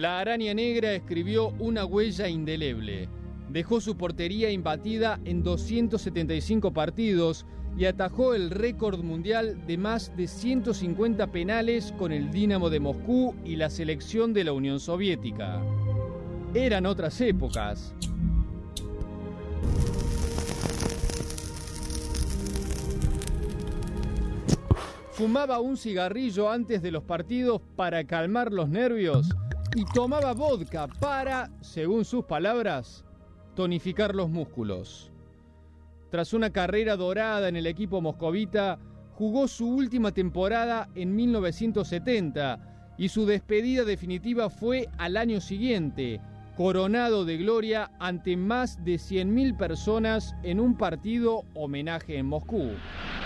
La araña negra escribió una huella indeleble. Dejó su portería imbatida en 275 partidos y atajó el récord mundial de más de 150 penales con el Dinamo de Moscú y la selección de la Unión Soviética. Eran otras épocas. Fumaba un cigarrillo antes de los partidos para calmar los nervios y tomaba vodka para, según sus palabras, tonificar los músculos. Tras una carrera dorada en el equipo moscovita, jugó su última temporada en 1970 y su despedida definitiva fue al año siguiente, coronado de gloria ante más de 100.000 personas en un partido homenaje en Moscú.